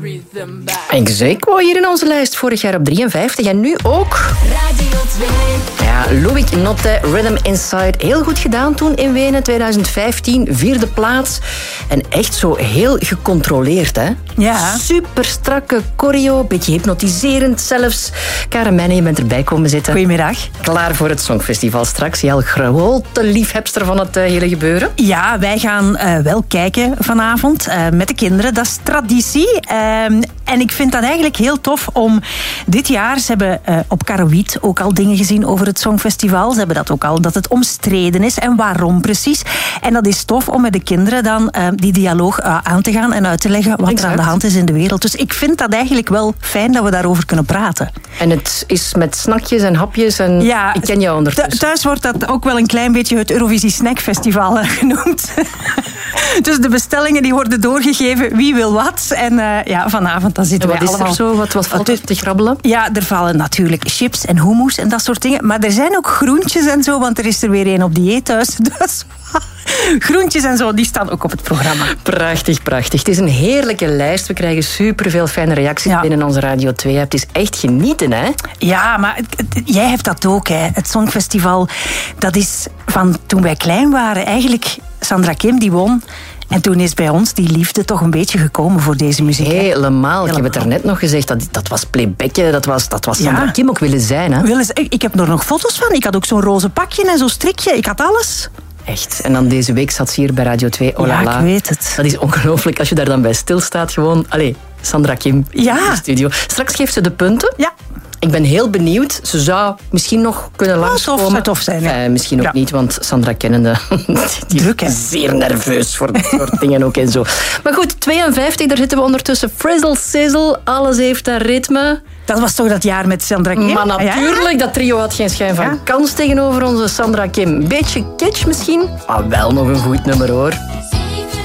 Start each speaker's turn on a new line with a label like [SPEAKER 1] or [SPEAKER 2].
[SPEAKER 1] Ik wou hier in onze lijst vorig jaar op 53 en nu ook.
[SPEAKER 2] Radio 2.
[SPEAKER 1] Ja, Loïc Notte, Rhythm Inside. Heel goed gedaan toen in Wenen, 2015. 4e plaats. En echt zo heel gecontroleerd, hè?
[SPEAKER 3] Ja.
[SPEAKER 1] Super strakke choreo, beetje hypnotiserend zelfs. Karen Mijnen, je bent erbij komen zitten.
[SPEAKER 3] Goedemiddag.
[SPEAKER 1] Klaar voor het Songfestival straks. Jij al grote liefhebster van het hele gebeuren.
[SPEAKER 3] Ja, wij gaan wel kijken vanavond met de kinderen. Dat is traditie. En ik vind dat eigenlijk heel tof om dit jaar... Ze hebben op Karowiet ook al dingen gezien over het Songfestival. Ze hebben dat ook al, dat het omstreden is. En waarom precies. En dat is tof om met de kinderen dan die dialoog aan te gaan en uit te leggen wat er aan de hand is in de wereld. Dus ik vind dat eigenlijk wel fijn dat we daarover kunnen praten.
[SPEAKER 1] En het is met snakjes en hapjes en
[SPEAKER 3] ja,
[SPEAKER 1] ik ken jou ondertussen.
[SPEAKER 3] Thuis wordt dat ook wel een klein beetje het Eurovisie Snackfestival genoemd. Dus de bestellingen die worden doorgegeven, wie wil wat. En ja, vanavond dan zitten wij allemaal...
[SPEAKER 1] Wat is er zo? Wat valt er te grabbelen?
[SPEAKER 3] Ja, er vallen natuurlijk chips en hummus en dat soort dingen. Maar er zijn ook groentjes en zo, want er is er weer een op dieet thuis. Dus groentjes en zo, die staan ook op het programma.
[SPEAKER 1] Prachtig, prachtig. Het is een heerlijke lijst. We krijgen superveel fijne reacties binnen onze Radio 2. Het is echt genieten, hè?
[SPEAKER 3] Ja, maar jij hebt dat ook, hè. Het Songfestival, dat is van toen wij klein waren. Eigenlijk, Sandra Kim, die won... En toen is bij ons die liefde toch een beetje gekomen voor deze muziek.
[SPEAKER 1] Helemaal. Ik heb het daarnet nog gezegd. Dat was playbacken. Dat was Sandra Kim ook willen zijn. Hè?
[SPEAKER 3] Ik heb er nog foto's van. Ik had ook zo'n roze pakje en zo'n strikje. Ik had alles.
[SPEAKER 1] Echt. En dan deze week zat ze hier bij Radio 2. Oh la la.
[SPEAKER 3] Ja, ik weet het.
[SPEAKER 1] Dat is ongelooflijk als je daar dan bij stilstaat. Gewoon, Sandra Kim in de studio. Straks geeft ze de punten.
[SPEAKER 3] Ja.
[SPEAKER 1] Ik ben heel benieuwd. Ze zou misschien nog kunnen langskomen.
[SPEAKER 3] Zou tof zijn. Ja.
[SPEAKER 1] Misschien ook niet, want Sandra kennende... die
[SPEAKER 3] druk, hè?
[SPEAKER 1] is zeer nerveus voor dat soort dingen ook en zo. Maar goed, 52, daar zitten we ondertussen. Frizzle, sizzle, alles heeft dat ritme.
[SPEAKER 3] Dat was toch dat jaar met Sandra Kim?
[SPEAKER 1] Maar natuurlijk, dat trio had geen schijn van kans tegenover onze Sandra Kim. Beetje kitsch misschien, maar wel nog een goed nummer, hoor.